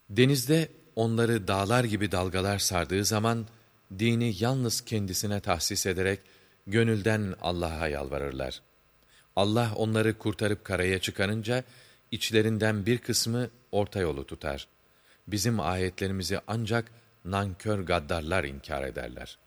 Denizde onları dağlar gibi dalgalar sardığı zaman, dini yalnız kendisine tahsis ederek, gönülden Allah'a yalvarırlar. Allah onları kurtarıp karaya çıkarınca, içlerinden bir kısmı orta yolu tutar. Bizim ayetlerimizi ancak nankör gaddarlar inkar ederler.